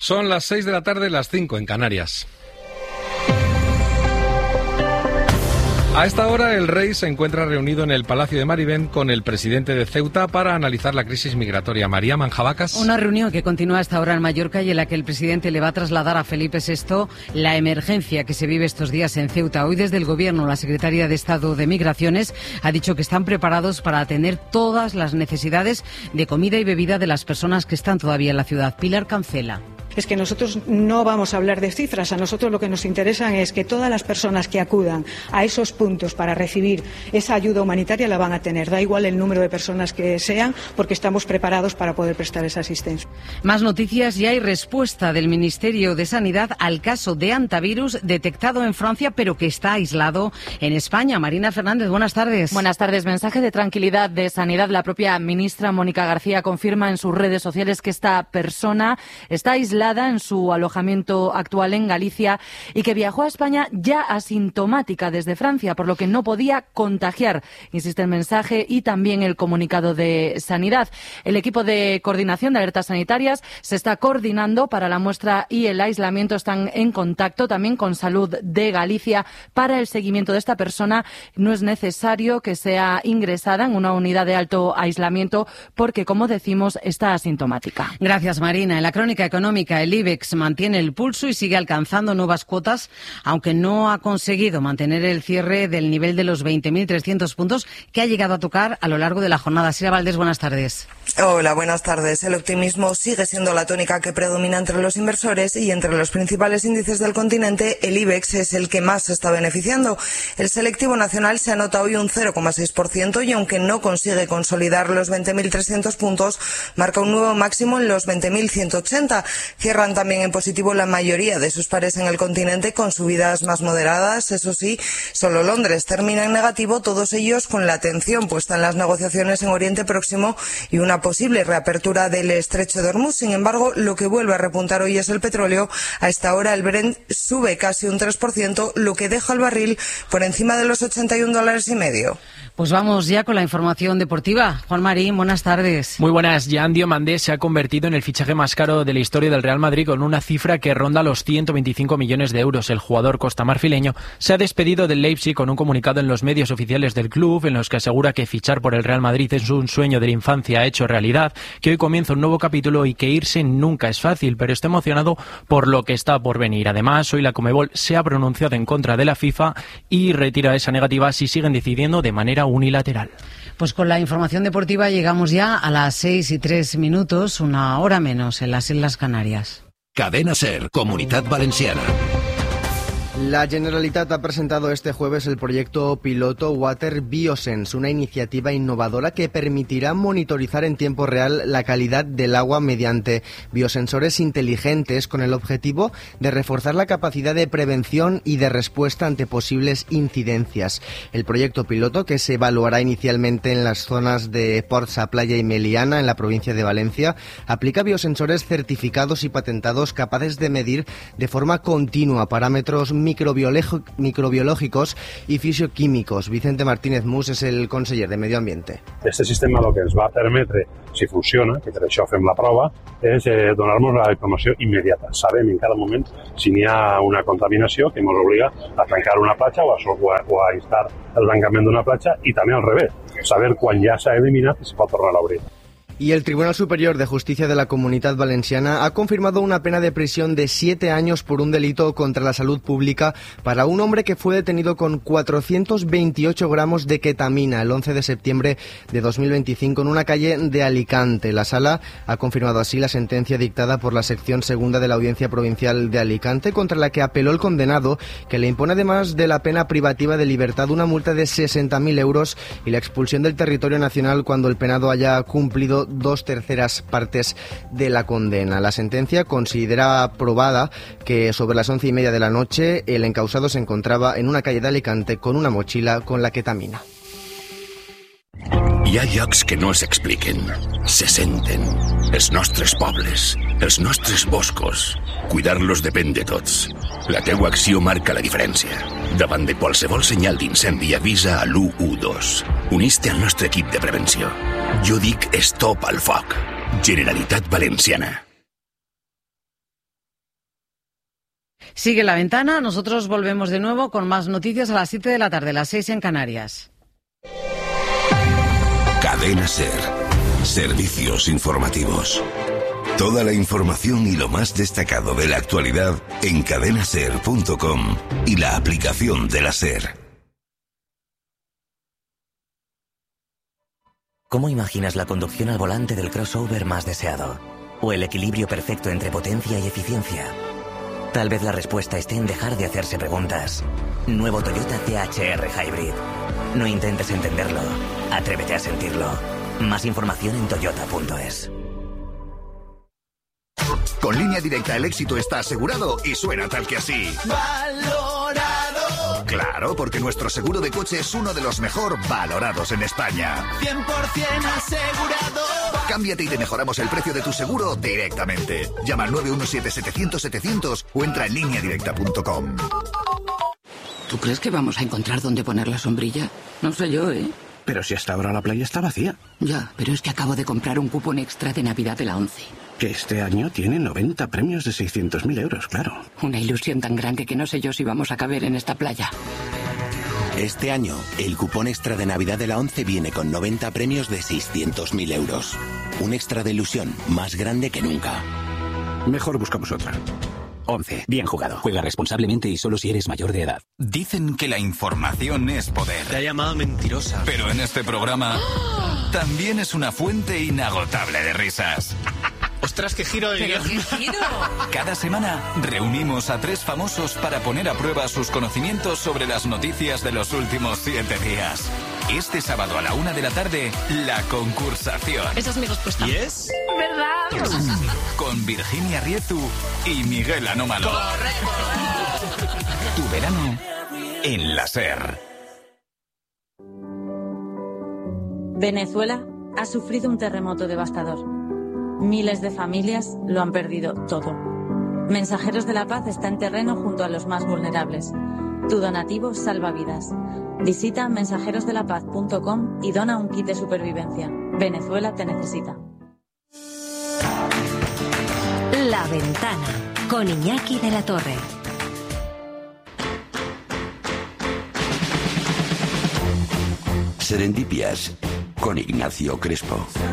Son las 6 de la tarde, las 5 en Canarias. A esta hora el rey se encuentra reunido en el Palacio de Marivén con el presidente de Ceuta para analizar la crisis migratoria. María Manjabacas. Una reunión que continúa hasta ahora en Mallorca y en la que el presidente le va a trasladar a Felipe VI la emergencia que se vive estos días en Ceuta. Hoy desde el Gobierno la secretaria de Estado de Migraciones ha dicho que están preparados para atender todas las necesidades de comida y bebida de las personas que están todavía en la ciudad. Pilar Cancela. Es que nosotros no vamos a hablar de cifras, a nosotros lo que nos interesa es que todas las personas que acudan a esos puntos para recibir esa ayuda humanitaria la van a tener, da igual el número de personas que sean, porque estamos preparados para poder prestar esa asistencia. Más noticias, ya hay respuesta del Ministerio de Sanidad al caso de hantavirus detectado en Francia, pero que está aislado en España. Marina Fernández, buenas tardes. Buenas tardes. Mensaje de tranquilidad de Sanidad. La propia ministra Mónica García confirma en sus redes sociales que esta persona está aislada en su alojamiento actual en Galicia y que viajó a España ya asintomática desde Francia, por lo que no podía contagiar. Insiste el mensaje y también el comunicado de Sanidad. El equipo de coordinación de alertas sanitarias se está coordinando para la muestra y el aislamiento. Están en contacto también con Salud de Galicia para el seguimiento de esta persona. No es necesario que sea ingresada en una unidad de alto aislamiento porque, como decimos, está asintomática. Gracias, Marina. En la crónica económica, el IBEX mantiene el pulso y sigue alcanzando nuevas cotas, aunque no ha conseguido mantener el cierre del nivel de los 20.300 puntos que ha llegado a tocar a lo largo de la jornada. Sira Valdés, buenas tardes. Hola, buenas tardes. El optimismo sigue siendo la tónica que predomina entre los inversores y entre los principales índices del continente, el IBEX es el que más se está beneficiando. El selectivo nacional se anota hoy un 0,6% y aunque no consigue consolidar los 20.300 puntos, marca un nuevo máximo en los 20.180. Cierran también en positivo la mayoría de sus pares en el continente con subidas más moderadas. Eso sí, solo Londres termina en negativo, todos ellos con la atención puesta en las negociaciones en Oriente Próximo y una posible reapertura del estrecho de Hormuz. Sin embargo, lo que vuelve a repuntar hoy es el petróleo. A esta hora el Brent sube casi un 3%, lo que deja el barril por encima de los $81,50. Pues vamos ya con la información deportiva. Juan Marín, buenas tardes. Muy buenas. Jan Diomandé se ha convertido en el fichaje más caro de la historia del Real Madrid con una cifra que ronda los 125 millones de euros. El jugador costamarfileño se ha despedido del Leipzig con un comunicado en los medios oficiales del club en los que asegura que fichar por el Real Madrid es un sueño de la infancia hecho realidad, que hoy comienza un nuevo capítulo y que irse nunca es fácil, pero está emocionado por lo que está por venir. Además, hoy la Conmebol se ha pronunciado en contra de la FIFA y retira esa negativa si siguen decidiendo de manera unilateral. Pues con la información deportiva llegamos ya a las 6:03, una hora menos en las Islas Canarias. Cadena SER, Comunitat Valenciana. La Generalitat ha presentado este jueves el proyecto piloto Water Biosense, una iniciativa innovadora que permitirá monitorizar en tiempo real la calidad del agua mediante biosensores inteligentes con el objetivo de reforzar la capacidad de prevención y de respuesta ante posibles incidencias. El proyecto piloto, que se evaluará inicialmente en las zonas de Portsa, Playa y Meliana, en la provincia de Valencia, aplica biosensores certificados y patentados capaces de medir de forma continua parámetros microbiológicos i fisioquímicos. Vicente Martínez Mus és el conseller de Medi Ambiente. Este sistema el que ens va permetre, si funciona, que per això fem la prova, és donar-nos la informació immediata. Sabem en cada moment si n'hi ha una contaminació que ens obliga a tancar una platja o a instar el tancament d'una platja i també al revés, saber quan ja s'ha eliminat i se pot tornar a obrir. Y el Tribunal Superior de Justicia de la Comunitat Valenciana ha confirmado una pena de prisión de 7 años por un delito contra la salud pública para un hombre que fue detenido con 428 gramos de ketamina el 11 de septiembre de 2025 en una calle de Alicante. La Sala ha confirmado así la sentencia dictada por la sección segunda de la Audiencia Provincial de Alicante, contra la que apeló el condenado, que le impone además de la pena privativa de libertad una multa de 60.000 euros y la expulsión del territorio nacional cuando el penado haya cumplido 2/3 partes de la condena. La sentencia considera probada que sobre las 11:30 de la noche el encausado se encontraba en una calle de Alicante con una mochila con la ketamina. Hi ha llocs que no s'expliquen, se senten. Els nostres pobles, els nostres boscos. Cuidar-los depèn de tots. La teua acció marca la diferència. Davant de qualsevol senyal d'incendi avisa a l'112. Unís-te al nostre equip de prevenció. Jo dic stop al foc. Generalitat Valenciana. Sigue La Ventana, nosotros volvemos de nuevo con más noticias a las 7 de la tarde, las 6 en Canarias. Cadena SER. Servicios informativos. Toda la información y lo más destacado de la actualidad en cadenaser.com y la aplicación de la SER. ¿Cómo imaginas la conducción al volante del crossover más deseado? ¿O el equilibrio perfecto entre potencia y eficiencia? Tal vez la respuesta esté en dejar de hacerse preguntas. Nuevo Toyota CHR Hybrid. No intentes entenderlo. Atrévete a sentirlo. Más información en toyota.es. Con Línea Directa el éxito está asegurado y suena tal que así. ¡Valorado! Claro, porque nuestro seguro de coche es uno de los mejor valorados en España. 100% asegurado. Cámbiate y te mejoramos el precio de tu seguro directamente. Llama al 917-700-700 o entra en lineadirecta.com. ¿Tú crees que vamos a encontrar dónde poner la sombrilla? No sé yo, ¿eh? Pero si hasta ahora la playa está vacía. Ya, pero es que acabo de comprar un cupón extra de Navidad de la ONCE. Que este año tiene 90 premios de 600.000 euros, claro. Una ilusión tan grande que no sé yo si vamos a caber en esta playa. Este año, el cupón extra de Navidad de la ONCE viene con 90 premios de 600.000 euros. Un extra de ilusión más grande que nunca. Mejor buscamos otra. 11. Bien jugado. Juega responsablemente y solo si eres mayor de edad. Dicen que la información es poder. Te ha llamado mentirosa. Pero en este programa también es una fuente inagotable de risas. ¡Ostras, qué giro de guión! ¡Qué giro! Cada semana reunimos a 3 famosos para poner a prueba sus conocimientos sobre las noticias de los últimos 7 días. Este sábado a la 1 de la tarde, La Concursación. Esa es mi respuesta. ¿Y es? ¿Verdad? Con Virginia Riezu y Miguel Anómalo. ¡Correcto! Tu verano en la SER. Venezuela ha sufrido un terremoto devastador. Miles de familias lo han perdido todo. Mensajeros de la Paz está en terreno junto a los más vulnerables. Tu donativo salva vidas. Visita mensajerosdelapaz.com y dona un kit de supervivencia. Venezuela te necesita. La Ventana, con Iñaki de la Torre. Serendipias, con Ignacio Crespo.